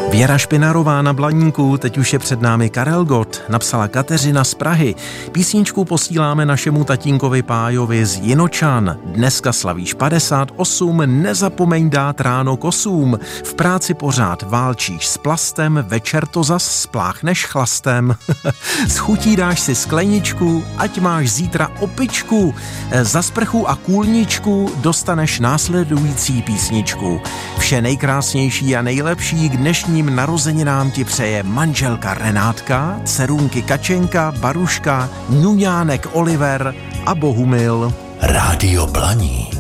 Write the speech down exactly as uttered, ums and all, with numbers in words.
Věra Špinarová na Blaníku, teď už je před námi Karel Gott, napsala Kateřina z Prahy. Písničku posíláme našemu tatínkovi Pájovi z Jinočan. Dneska slavíš padesát osm, nezapomeň dát ráno kosům. V práci pořád válčíš s plastem, večer to zas spláchneš chlastem. S chutí dáš si skleničku, ať máš zítra opičku. Za sprchu a kůlničku dostaneš následující písničku. Vše nejkrásnější a nejlepší k dnešním narozeninám ti přeje manželka Renátka, dcerůnky Kačenka, Baruška, ňuňánek Oliver a Bohumil. Rádio Blaník.